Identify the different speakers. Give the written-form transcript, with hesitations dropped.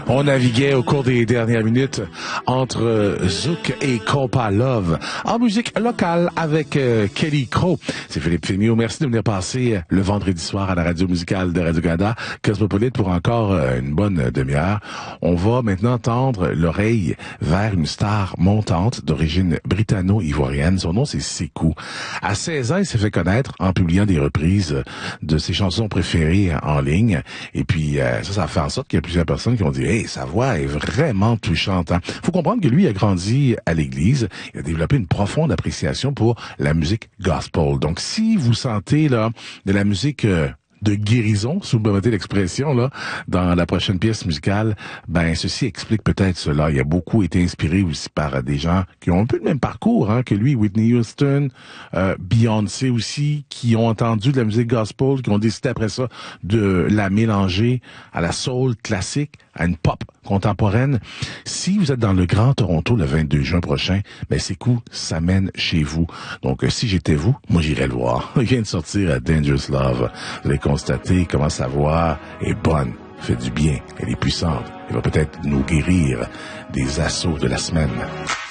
Speaker 1: On naviguait au cours des dernières minutes entre Zouk et Compa Love en musique locale avec Kelly Crow. C'est Philippe Fémio. Merci de venir passer le vendredi soir à la radio musicale de Radio-Canada Cosmopolite pour encore une bonne demi-heure. On va maintenant tendre l'oreille vers une star montante d'origine britanno-ivoirienne. Son nom, c'est Sékou. À 16 ans, il s'est fait connaître en publiant des reprises de ses chansons préférées en ligne. Et puis, ça fait en sorte qu'il y a plusieurs personnes qui ont dit « Hey, sa voix est vraiment touchante. Hein? » Faut comprendre que lui a grandi à l'église. Il a développé une profonde appréciation pour la musique gospel. Donc, si vous sentez là de la musique de guérison, si vous me permettez l'expression, là, dans la prochaine pièce musicale, ben, ceci explique peut-être cela. Il a beaucoup été inspiré aussi par des gens qui ont un peu le même parcours, hein, que lui, Whitney Houston, Beyoncé aussi, qui ont entendu de la musique gospel, qui ont décidé après ça de la mélanger à la soul classique, à une pop contemporaine. Si vous êtes dans le Grand Toronto le 22 juin prochain, ben, Sékou s'amène chez vous. Donc, si j'étais vous, moi, j'irais le voir. Il vient de sortir Dangerous Love. Vous allez constater comment sa voix est bonne, fait du bien, elle est puissante. Elle va peut-être nous guérir des assauts de la semaine.